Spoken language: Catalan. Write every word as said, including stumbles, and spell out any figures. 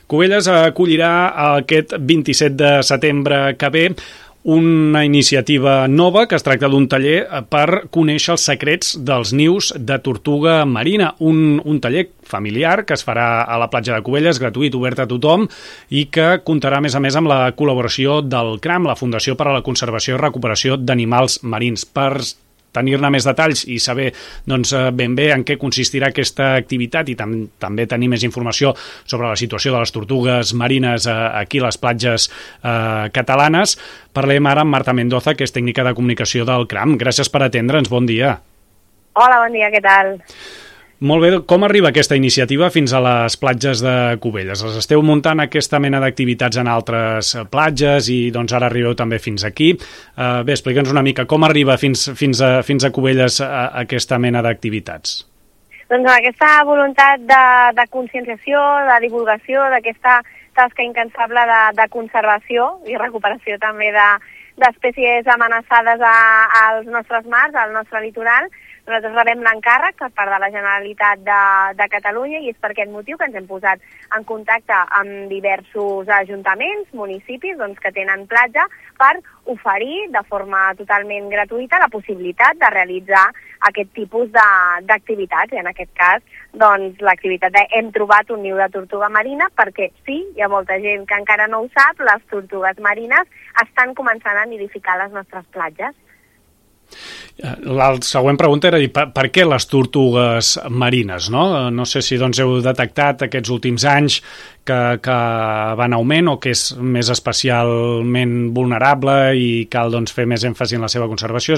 Cubelles acollirà aquest vint-i-set de setembre que ve una iniciativa nova, que es tracta d'un taller per conèixer els secrets dels nius de tortuga marina. Un, un taller familiar que es farà a la platja de Cubelles, gratuït, obert a tothom, i que comptarà, a més a més, amb la col·laboració del CRAM, la Fundació per a la Conservació i Recuperació d'Animals Marins. Per tenir-ne més detalls i saber doncs, ben bé en què consistirà aquesta activitat i tam també tenir més informació sobre la situació de les tortugues marines eh, aquí a les platges eh, catalanes, parlem ara amb Marta Mendoza, que és tècnica de comunicació del CRAM. Gràcies per atendre'ns, bon dia. Hola, bon dia, què tal? Molt bé, com arriba aquesta iniciativa fins a les platges de Cubelles? Els esteu muntant aquesta mena d'activitats en altres platges i doncs ara arribeu també fins aquí. Uh, bé, explica'ns una mica com arriba fins, fins, a, fins a Cubelles a, a aquesta mena d'activitats. Doncs aquesta voluntat de, de conscienciació, de divulgació, d'aquesta tasca incansable de, de conservació i recuperació també d'espècies de, amenaçades a, als nostres mars, al nostre litoral. Nosaltres rebem l'encàrrec per part de la Generalitat de, de Catalunya i és per aquest motiu que ens hem posat en contacte amb diversos ajuntaments, municipis doncs, que tenen platja per oferir de forma totalment gratuïta la possibilitat de realitzar aquest tipus d'activitats. I en aquest cas, doncs, l'activitat de hem trobat un niu de tortuga marina perquè sí, hi ha molta gent que encara no ho sap, les tortugues marines estan començant a nidificar les nostres platges. La següent pregunta era dir, per, per què les tortugues marines? No, no sé si doncs, heu detectat aquests últims anys que, que van en augment o que és més especialment vulnerable i cal doncs, fer més èmfasi en la seva conservació.